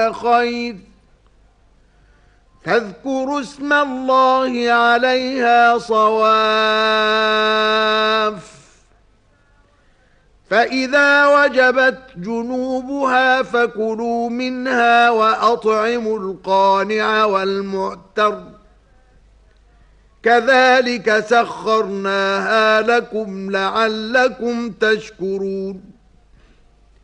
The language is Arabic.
فيها خير فاذكروا اسم الله عليها صواف فإذا وجبت جنوبها فكلوا منها وأطعموا القانع والمعتر كذلك سخرناها لكم لعلكم تشكرون